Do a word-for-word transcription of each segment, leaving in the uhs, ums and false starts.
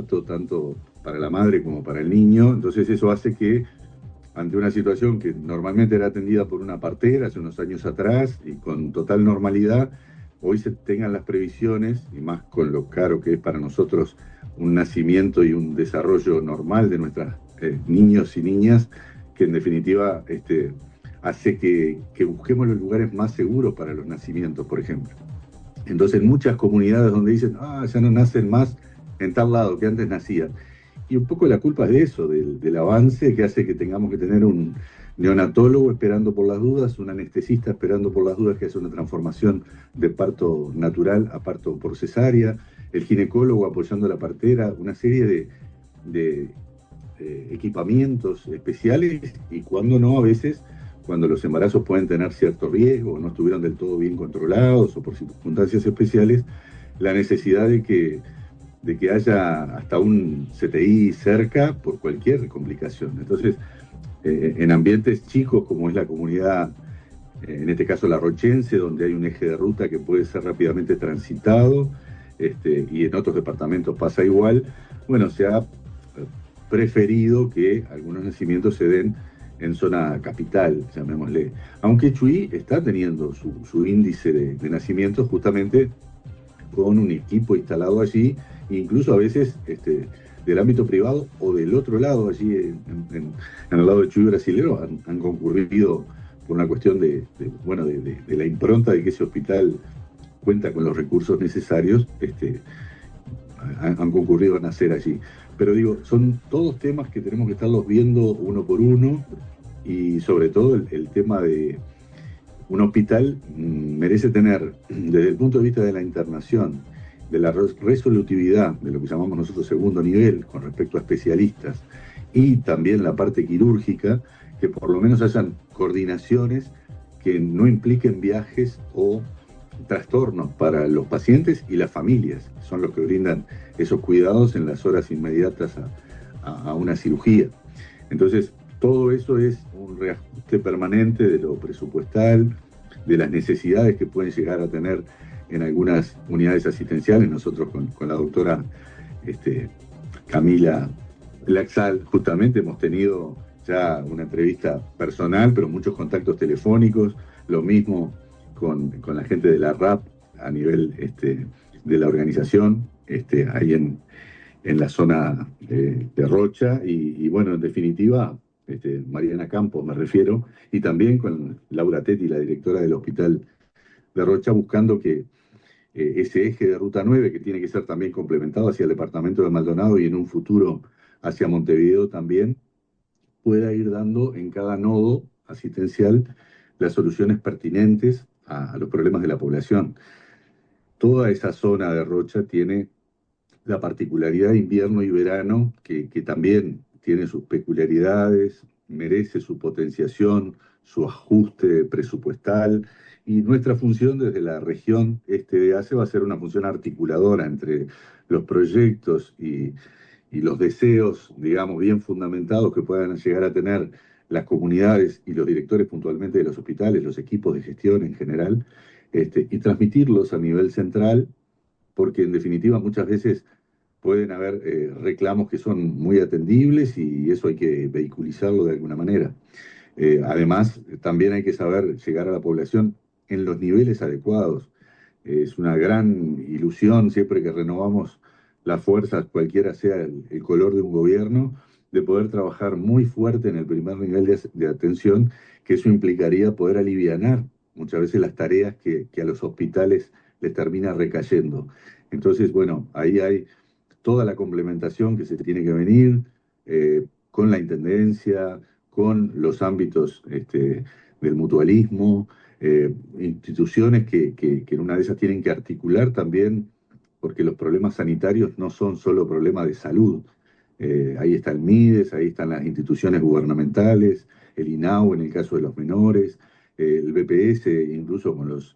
parto tanto para la madre como para el niño. Entonces eso hace que ante una situación que normalmente era atendida por una partera hace unos años atrás y con total normalidad, hoy se tengan las previsiones, y más con lo caro que es para nosotros un nacimiento y un desarrollo normal de nuestros eh, niños y niñas, que en definitiva este, hace que, que busquemos los lugares más seguros para los nacimientos, por ejemplo. Entonces, en muchas comunidades donde dicen, ah, ya no nacen más en tal lado que antes nacían. Y un poco la culpa es de eso, del, del avance que hace que tengamos que tener un neonatólogo esperando por las dudas, un anestesista esperando por las dudas que hace una transformación de parto natural a parto por cesárea, el ginecólogo apoyando a la partera, una serie de, de eh, equipamientos especiales y cuando no, a veces, cuando los embarazos pueden tener cierto riesgo, no estuvieron del todo bien controlados o por circunstancias especiales, la necesidad de que, de que haya hasta un C T I cerca por cualquier complicación. Entonces, eh, en ambientes chicos como es la comunidad, eh, en este caso la rochense, donde hay un eje de ruta que puede ser rápidamente transitado, este, y en otros departamentos pasa igual, bueno, se ha preferido que algunos nacimientos se den en zona capital, llamémosle. Aunque Chuy está teniendo su, su índice de, de nacimientos justamente con un equipo instalado allí, incluso a veces este, del ámbito privado o del otro lado, allí en, en, en el lado de Chuy brasilero, han, han concurrido por una cuestión de, de bueno, de, de, de la impronta de que ese hospital cuenta con los recursos necesarios, este, han, han concurrido a nacer allí. Pero digo, son todos temas que tenemos que estarlos viendo uno por uno y sobre todo el, el tema de un hospital mmm, merece tener, desde el punto de vista de la internación, de la resolutividad, de lo que llamamos nosotros segundo nivel, con respecto a especialistas, y también la parte quirúrgica, que por lo menos hayan coordinaciones que no impliquen viajes o trastornos para los pacientes y las familias, son los que brindan esos cuidados en las horas inmediatas a, a, a una cirugía. Entonces, todo eso es un reajuste permanente de lo presupuestal, de las necesidades que pueden llegar a tener en algunas unidades asistenciales. Nosotros con, con la doctora este, Camila Laxal justamente hemos tenido ya una entrevista personal, pero muchos contactos telefónicos, lo mismo con, con la gente de la R A P a nivel este, de la organización, este, ahí en, en la zona de, de Rocha, y, y bueno, en definitiva, este, Mariana Campos me refiero, y también con Laura Tetti, la directora del Hospital de Rocha, buscando que eh, ese eje de Ruta nueve, que tiene que ser también complementado hacia el departamento de Maldonado y en un futuro hacia Montevideo también, pueda ir dando en cada nodo asistencial las soluciones pertinentes a, a los problemas de la población. Toda esa zona de Rocha tiene la particularidad de invierno y verano, que, que también tiene sus peculiaridades, merece su potenciación, su ajuste presupuestal, y nuestra función desde la región este de ACE va a ser una función articuladora entre los proyectos y, y los deseos, digamos, bien fundamentados que puedan llegar a tener las comunidades y los directores puntualmente de los hospitales, los equipos de gestión en general, este, y transmitirlos a nivel central, porque en definitiva muchas veces pueden haber eh, reclamos que son muy atendibles y eso hay que vehiculizarlo de alguna manera. Eh, además, también hay que saber llegar a la población en los niveles adecuados. Es una gran ilusión siempre que renovamos las fuerzas, cualquiera sea el, el color de un gobierno, de poder trabajar muy fuerte en el primer nivel de, de atención, que eso implicaría poder alivianar muchas veces las tareas que, que a los hospitales les termina recayendo. Entonces, bueno, ahí hay toda la complementación que se tiene que venir eh, con la intendencia, con los ámbitos este, del mutualismo, eh, instituciones que, que, que en una de esas tienen que articular también, porque los problemas sanitarios no son solo problemas de salud. Eh, ahí está el MIDES, ahí están las instituciones gubernamentales, el INAU en el caso de los menores, eh, el B P S, incluso con los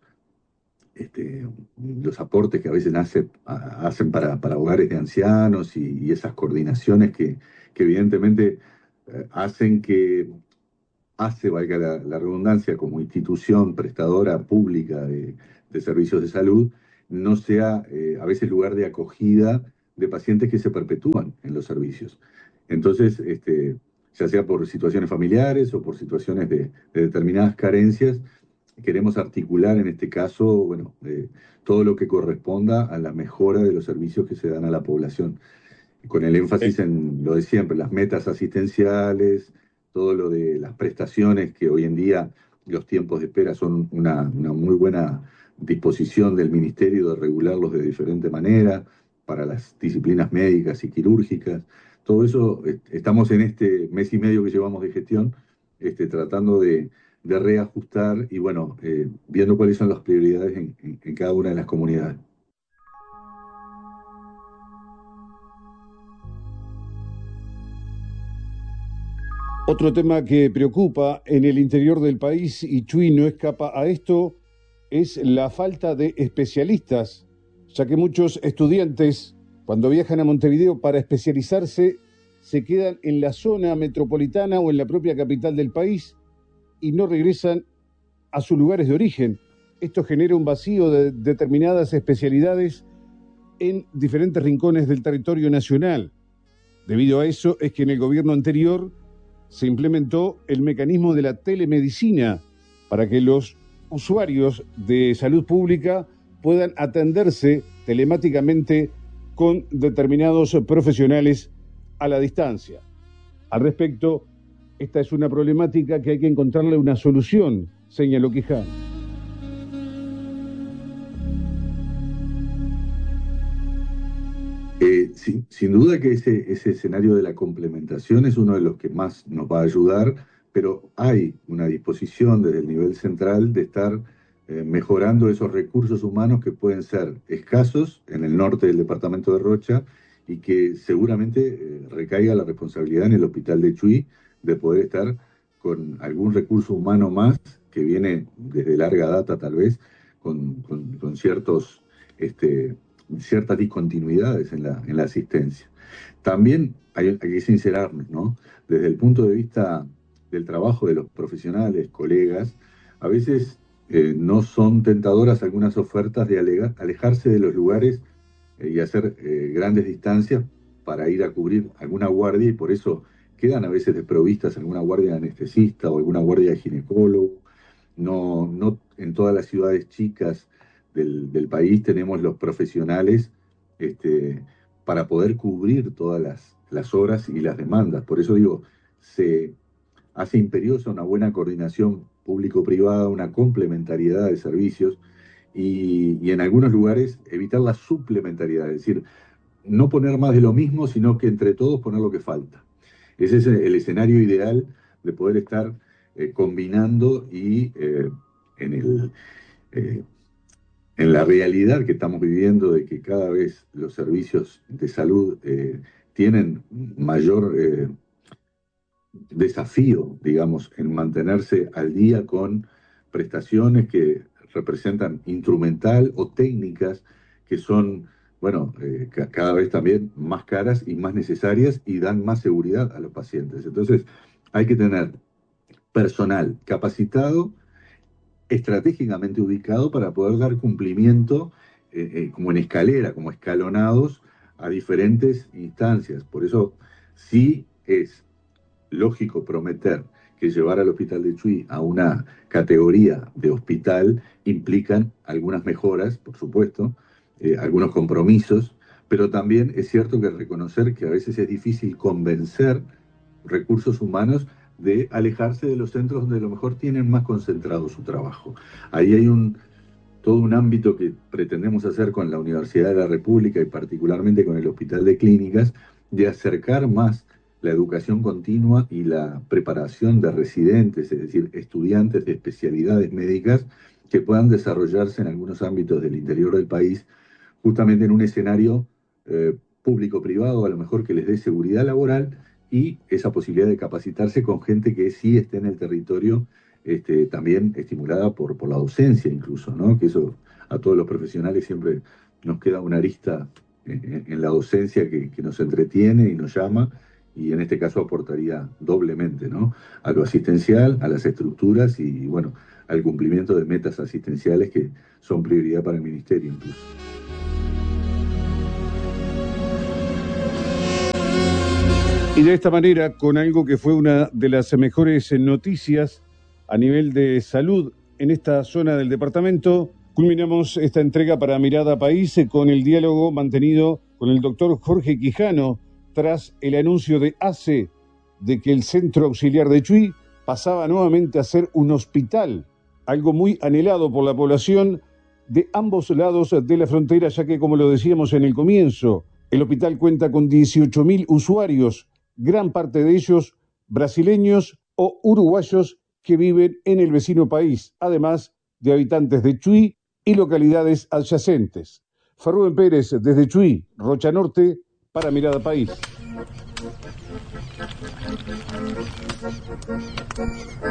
este, los aportes que a veces hace, a, hacen para, para hogares de ancianos y, y esas coordinaciones que, que evidentemente eh, hacen que hace, valga la, la redundancia, como institución prestadora pública de, de servicios de salud, no sea eh, a veces lugar de acogida de pacientes que se perpetúan en los servicios. Entonces, este, ya sea por situaciones familiares o por situaciones de, de determinadas carencias, queremos articular en este caso, bueno, eh, todo lo que corresponda a la mejora de los servicios que se dan a la población, con el énfasis en lo de siempre, las metas asistenciales, todo lo de las prestaciones, que hoy en día los tiempos de espera son una, una muy buena disposición del Ministerio de regularlos de diferente manera para las disciplinas médicas y quirúrgicas. Todo eso, eh, estamos en este mes y medio que llevamos de gestión, este, tratando de, de reajustar y, bueno, eh, viendo cuáles son las prioridades en, en, en cada una de las comunidades. Otro tema que preocupa en el interior del país, y Chuy no escapa a esto, es la falta de especialistas, ya que muchos estudiantes, cuando viajan a Montevideo para especializarse, se quedan en la zona metropolitana o en la propia capital del país y no regresan a sus lugares de origen. Esto genera un vacío de determinadas especialidades en diferentes rincones del territorio nacional. Debido a eso es que en el gobierno anterior se implementó el mecanismo de la telemedicina para que los usuarios de salud pública puedan atenderse telemáticamente con determinados profesionales a la distancia. Al respecto, esta es una problemática que hay que encontrarle una solución, señaló Quijano. Eh, sin, sin duda que ese, ese escenario de la complementación es uno de los que más nos va a ayudar, pero hay una disposición desde el nivel central de estar eh, mejorando esos recursos humanos que pueden ser escasos en el norte del departamento de Rocha y que seguramente eh, recaiga la responsabilidad en el hospital de Chuy de poder estar con algún recurso humano más que viene desde larga data tal vez, con, con, con ciertos... Este, ciertas discontinuidades en la, en la asistencia. También hay, hay que sincerarnos, ¿no? Desde el punto de vista del trabajo de los profesionales, colegas, a veces eh, no son tentadoras algunas ofertas de alega, alejarse de los lugares eh, y hacer eh, grandes distancias para ir a cubrir alguna guardia y por eso quedan a veces desprovistas alguna guardia de anestesista o alguna guardia de ginecólogo. No, no en todas las ciudades chicas del, del país tenemos los profesionales este, para poder cubrir todas las, las horas y las demandas. Por eso digo, se hace imperiosa una buena coordinación público-privada, una complementariedad de servicios y, y en algunos lugares evitar la suplementariedad, es decir, no poner más de lo mismo, sino que entre todos poner lo que falta. Ese es el escenario ideal de poder estar eh, combinando y eh, en, el, eh, en la realidad que estamos viviendo de que cada vez los servicios de salud eh, tienen mayor eh, desafío, digamos, en mantenerse al día con prestaciones que representan instrumental o técnicas que son, bueno, eh, ca- cada vez también más caras y más necesarias y dan más seguridad a los pacientes. Entonces, hay que tener personal capacitado, estratégicamente ubicado para poder dar cumplimiento eh, eh, como en escalera, como escalonados a diferentes instancias. Por eso sí es lógico prometer que llevar al hospital de Chuy a una categoría de hospital implican algunas mejoras, por supuesto, eh, algunos compromisos, pero también es cierto que reconocer que a veces es difícil convencer recursos humanos de alejarse de los centros donde a lo mejor tienen más concentrado su trabajo. Ahí hay un, todo un ámbito que pretendemos hacer con la Universidad de la República y particularmente con el Hospital de Clínicas, de acercar más la educación continua y la preparación de residentes, es decir, estudiantes de especialidades médicas que puedan desarrollarse en algunos ámbitos del interior del país, justamente en un escenario eh, público-privado, a lo mejor que les dé seguridad laboral y esa posibilidad de capacitarse con gente que sí esté en el territorio, este, también estimulada por, por la docencia incluso, ¿no? Que eso a todos los profesionales siempre nos queda una arista en, en la docencia que, que nos entretiene y nos llama, y en este caso aportaría doblemente, ¿no? A lo asistencial, a las estructuras y, bueno, al cumplimiento de metas asistenciales que son prioridad para el Ministerio incluso. Y de esta manera, con algo que fue una de las mejores noticias a nivel de salud en esta zona del departamento, culminamos esta entrega para Mirada País con el diálogo mantenido con el doctor Jorge Quijano tras el anuncio de A C E de que el Centro Auxiliar de Chuy pasaba nuevamente a ser un hospital, algo muy anhelado por la población de ambos lados de la frontera, ya que, como lo decíamos en el comienzo, el hospital cuenta con dieciocho mil usuarios, gran parte de ellos brasileños o uruguayos que viven en el vecino país, además de habitantes de Chuy y localidades adyacentes. Ferruen Pérez desde Chuy, Rocha Norte, para Mirada País.